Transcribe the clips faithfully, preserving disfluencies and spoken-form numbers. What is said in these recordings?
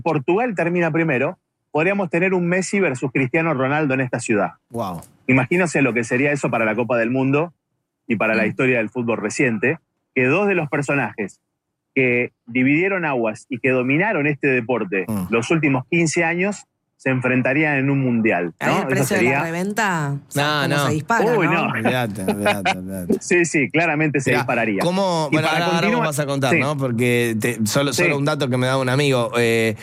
Portugal termina primero, podríamos tener un Messi versus Cristiano Ronaldo en esta ciudad. Wow. Imagínense lo que sería eso para la Copa del Mundo y para mm. la historia del fútbol reciente, que dos de los personajes que dividieron aguas y que dominaron este deporte mm. los últimos quince años se enfrentarían en un mundial, ¿no? Ahí el precio sería... de la reventa no, no. se dispara, Uy, ¿no? no. Olvídate, olvídate, olvídate. Sí, sí, claramente se Mirá, dispararía. ¿Cómo? Y Bueno, para ahora, continuar... ahora vos vas a contar, sí. ¿no? Porque te, solo, sí. solo un dato que me da un amigo. Eh,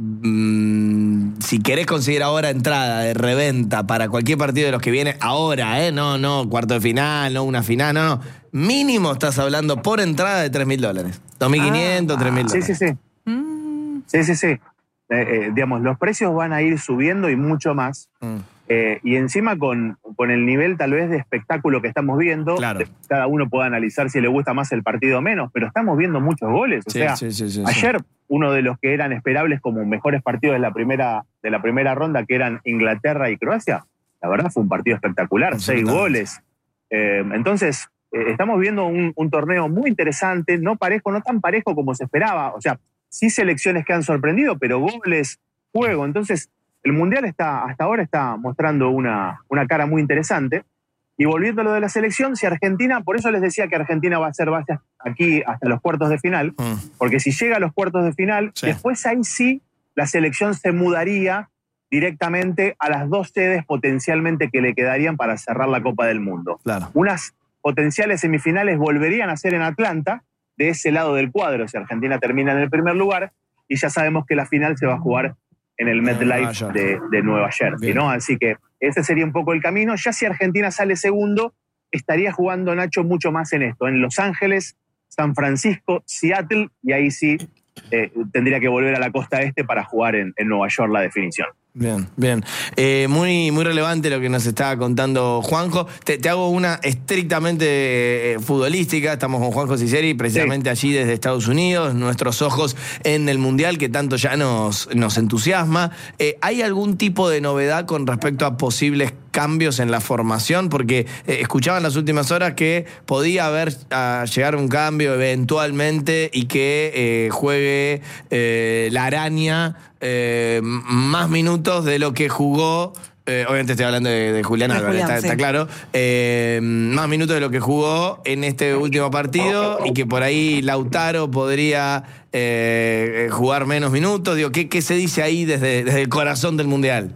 mmm, si querés conseguir ahora entrada de reventa para cualquier partido de los que viene ahora, ¿eh? No, no, cuarto de final, no una final, no, no. Mínimo estás hablando por entrada de tres mil dólares. dos mil quinientos, ah, tres mil sí, dólares. sí, sí. Mm. Sí, sí, sí. Eh, eh, digamos, los precios van a ir subiendo y mucho más. Mm. Eh, y encima con, con el nivel tal vez de espectáculo que estamos viendo, claro. cada uno puede analizar si le gusta más el partido o menos, pero estamos viendo muchos goles. O sí, sea, sí, sí, sí, ayer sí. uno de los que eran esperables como mejores partidos de la primera, de la primera ronda, que eran Inglaterra y Croacia, la verdad fue un partido espectacular, seis goles. Eh, entonces, eh, estamos viendo un, un torneo muy interesante, no parejo, no tan parejo como se esperaba. O sea, sí selecciones que han sorprendido, pero goles, juego. Entonces, el Mundial está, hasta ahora está mostrando una, una cara muy interesante. Y volviendo a lo de la selección, si Argentina, por eso les decía que Argentina va a ser base aquí hasta los cuartos de final, mm. porque si llega a los cuartos de final, sí. después ahí sí la selección se mudaría directamente a las dos sedes potencialmente que le quedarían para cerrar la Copa del Mundo. Claro. Unas potenciales semifinales volverían a ser en Atlanta, de ese lado del cuadro, si Argentina termina en el primer lugar, y ya sabemos que la final se va a jugar en el MetLife de, de Nueva Jersey, ¿no? Así que ese sería un poco el camino. Ya si Argentina sale segundo, estaría jugando Nacho mucho más en esto, en Los Ángeles, San Francisco, Seattle, y ahí sí eh, tendría que volver a la costa este para jugar en, en Nueva York la definición. Bien, bien. Eh, muy, muy relevante lo que nos estaba contando Juanjo. Te, te hago una estrictamente eh, futbolística. Estamos con Juanjo Ciceri, precisamente sí. allí desde Estados Unidos, nuestros ojos en el Mundial, que tanto ya nos, nos entusiasma. Eh, ¿Hay algún tipo de novedad con respecto a posibles cambios en la formación? Porque eh, escuchaba en las últimas horas que podía haber a llegar un cambio eventualmente y que eh, juegue eh, la araña eh, más minutos de lo que jugó. Eh, obviamente estoy hablando de, de Julián Álvarez, Julián, está, sí. está claro. Eh, más minutos de lo que jugó en este último partido y que por ahí Lautaro podría eh, jugar menos minutos. Digo, ¿qué, qué se dice ahí desde, desde el corazón del Mundial?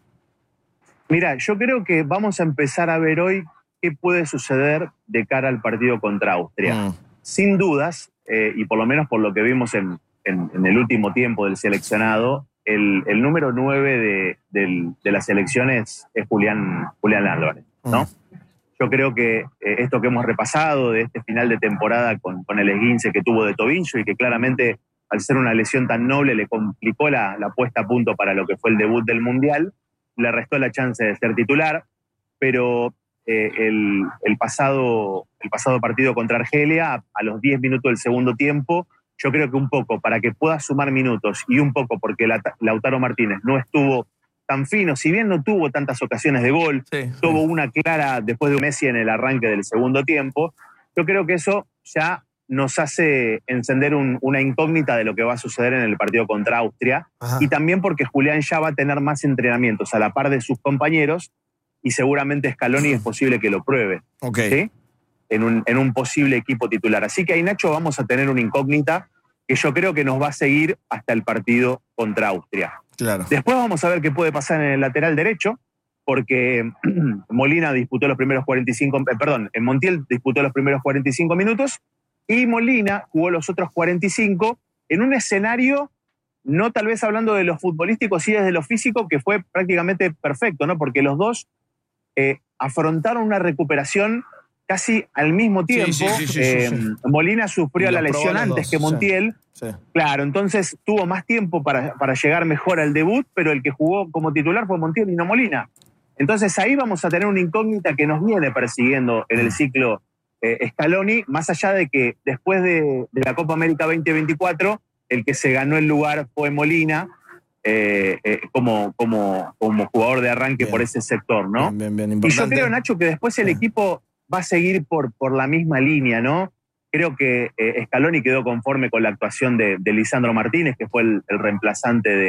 Mira, yo creo que vamos a empezar a ver hoy qué puede suceder de cara al partido contra Austria. Mm. Sin dudas, eh, y por lo menos por lo que vimos en, en, en el último tiempo del seleccionado, el, el número nueve de, de, de la selección es, es Julián, Julián Álvarez, ¿no? Mm. Yo creo que eh, esto que hemos repasado de este final de temporada con, con el esguince que tuvo de tobillo y que claramente al ser una lesión tan noble le complicó la, la puesta a punto para lo que fue el debut del Mundial, le restó la chance de ser titular, pero eh, el, el, pasado, el pasado partido contra Argelia, a, a los diez minutos del segundo tiempo, yo creo que un poco para que pueda sumar minutos y un poco porque la, Lautaro Martínez no estuvo tan fino, si bien no tuvo tantas ocasiones de gol, sí, tuvo sí. una clara después de Messi en el arranque del segundo tiempo, yo creo que eso ya nos hace encender un, una incógnita de lo que va a suceder en el partido contra Austria. Ajá. Y también porque Julián ya va a tener más entrenamientos a la par de sus compañeros y seguramente Scaloni es posible que lo pruebe, okay. ¿sí? en, un, en un posible equipo titular. Así que ahí, Nacho, vamos a tener una incógnita que yo creo que nos va a seguir hasta el partido contra Austria. Claro. Después vamos a ver qué puede pasar en el lateral derecho, porque Molina disputó los primeros cuarenta y cinco, eh, perdón, Montiel disputó los primeros cuarenta y cinco minutos y Molina jugó los otros cuarenta y cinco en un escenario, no tal vez hablando de lo futbolístico, sí desde lo físico, que fue prácticamente perfecto, ¿no? Porque los dos eh, afrontaron una recuperación casi al mismo tiempo. Sí, sí, sí, eh, sí, sí. Molina sufrió la lesión antes dos, que Montiel. Sí, sí. Claro, entonces tuvo más tiempo para, para llegar mejor al debut, pero el que jugó como titular fue Montiel y no Molina. Entonces ahí vamos a tener una incógnita que nos viene persiguiendo en el ciclo eh, Scaloni, más allá de que después de, de la Copa América veinte veinticuatro, el que se ganó el lugar fue Molina, eh, eh, como, como, como jugador de arranque bien. Por ese sector, ¿no? Bien, bien, bien, y yo creo, Nacho, que después el sí. equipo va a seguir por, por la misma línea, ¿no? Creo que eh, Scaloni quedó conforme con la actuación de, de Lisandro Martínez, que fue el, el reemplazante de